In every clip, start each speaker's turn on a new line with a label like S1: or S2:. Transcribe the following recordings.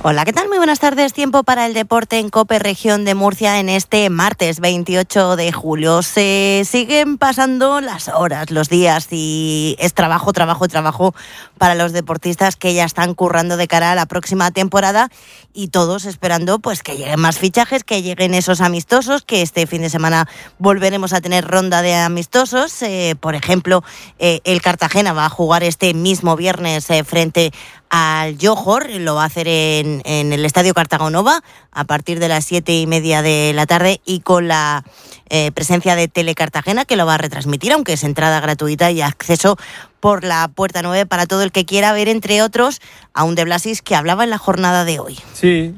S1: Hola, ¿qué tal? Muy buenas tardes. Tiempo para el deporte en COPE Región de Murcia en este martes 28 de julio. Se siguen pasando las horas, los días y es trabajo para los deportistas que ya están currando de cara a la próxima temporada y todos esperando pues que lleguen más fichajes, que lleguen esos amistosos, que este fin de semana volveremos a tener ronda de amistosos. Por ejemplo, el Cartagena va a jugar este mismo viernes frente al Johor, lo va a hacer en el Estadio Cartagonova a partir de las 7:30 de la tarde y con la presencia de Tele Cartagena, que lo va a retransmitir, aunque es entrada gratuita y acceso por la Puerta 9 para todo el que quiera ver, entre otros, a un De Blasis que hablaba en la jornada de hoy.
S2: Sí,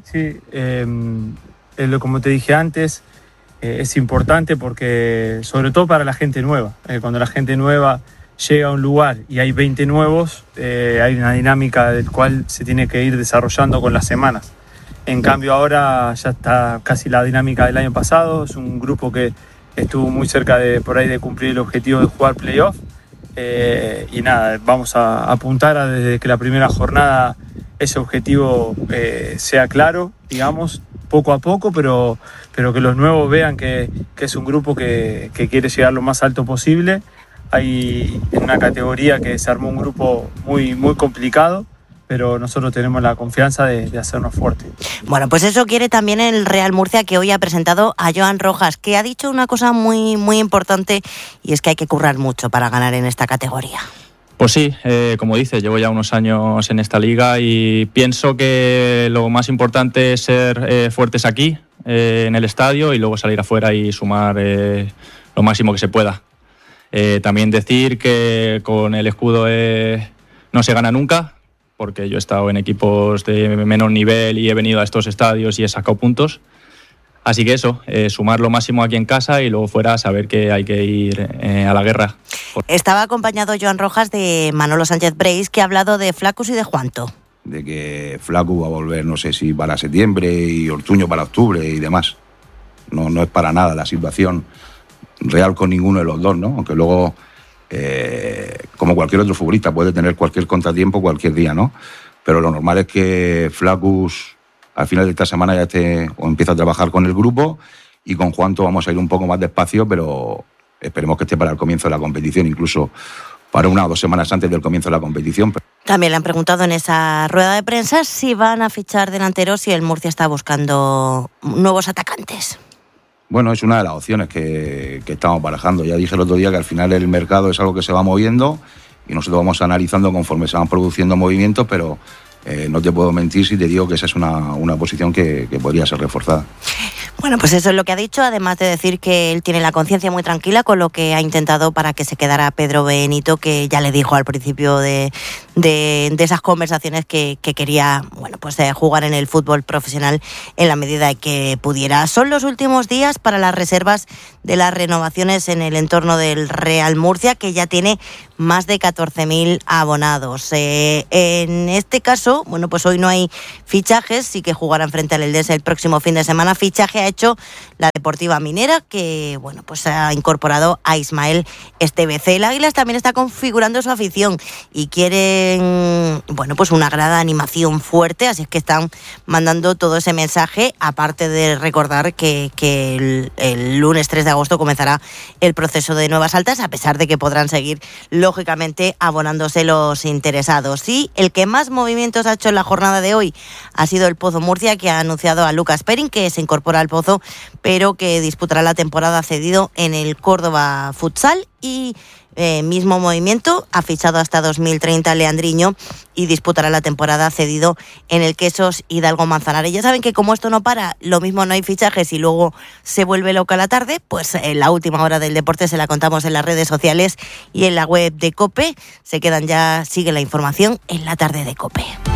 S2: como te dije antes, es importante porque, sobre todo para la gente nueva, cuando la gente nueva llega a un lugar y hay 20 nuevos, hay una dinámica del cual se tiene que ir desarrollando con las semanas. En cambio ahora ya está casi la dinámica del año pasado, es un grupo que estuvo muy cerca de cumplir el objetivo de jugar playoff, y nada, vamos a apuntar a desde que la primera jornada ese objetivo sea claro, digamos, poco a poco, pero que los nuevos vean que es un grupo que quiere llegar lo más alto posible. Hay en una categoría que se armó un grupo muy, muy complicado, pero nosotros tenemos la confianza de hacernos fuertes.
S1: Bueno, pues eso quiere también el Real Murcia, que hoy ha presentado a Joan Rojas, que ha dicho una cosa muy, muy importante, y es que hay que currar mucho para ganar en esta categoría.
S3: Pues sí, como dices, llevo ya unos años en esta liga y pienso que lo más importante es ser fuertes aquí, en el estadio, y luego salir afuera y sumar lo máximo que se pueda. También decir que con el escudo no se gana nunca, porque yo he estado en equipos de menor nivel y he venido a estos estadios y he sacado puntos. Así que eso, sumar lo máximo aquí en casa y luego fuera saber que hay que ir a la guerra.
S1: Estaba acompañado Joan Rojas de Manolo Sánchez Breis, que ha hablado de Flacus y de Juanto.
S4: De que Flacus va a volver, no sé si para septiembre y Ortuño para octubre y demás. No es para nada la situación real con ninguno de los dos, ¿no? Aunque luego, como cualquier otro futbolista, puede tener cualquier contratiempo cualquier día, ¿no? Pero lo normal es que Flacus al final de esta semana ya esté o empieza a trabajar con el grupo, y con Juanto vamos a ir un poco más despacio, pero esperemos que esté para el comienzo de la competición, incluso para 1 o 2 semanas antes del comienzo de la competición.
S1: También le han preguntado en esa rueda de prensa si van a fichar delanteros y el Murcia está buscando nuevos atacantes.
S4: Bueno, es una de las opciones que estamos barajando. Ya dije el otro día que al final el mercado es algo que se va moviendo y nosotros vamos analizando conforme se van produciendo movimientos, pero no te puedo mentir si te digo que esa es una posición que podría ser reforzada.
S1: Bueno, pues eso es lo que ha dicho, además de decir que él tiene la conciencia muy tranquila con lo que ha intentado para que se quedara Pedro Benito, que ya le dijo al principio de esas conversaciones que quería, bueno, pues jugar en el fútbol profesional en la medida que pudiera. Son los últimos días para las reservas de las renovaciones en el entorno del Real Murcia, que ya tiene más de 14.000 abonados. En este caso, bueno, pues hoy no hay fichajes, sí que jugarán frente al Eldense el próximo fin de semana. Fichaje ha hecho la Deportiva Minera, que bueno, pues ha incorporado a Ismael Estevez. El Águilas también está configurando su afición y quieren, bueno, pues una grada de animación fuerte, así es que están mandando todo ese mensaje, aparte de recordar que el lunes 3 de agosto comenzará el proceso de nuevas altas, a pesar de que podrán seguir lógicamente abonándose los interesados. Y el que más movimientos ha hecho en la jornada de hoy ha sido el Pozo Murcia, que ha anunciado a Lucas Perin, que se incorpora al Pozo, pero que disputará la temporada cedido en el Córdoba Futsal. Y mismo movimiento, ha fichado hasta 2030 a Leandriño y disputará la temporada cedido en el Quesos Hidalgo Manzanares. Ya saben que como esto no para, lo mismo no hay fichajes y luego se vuelve loca la tarde, pues en la última hora del deporte se la contamos en las redes sociales y en la web de COPE. Sigue la información en la tarde de COPE.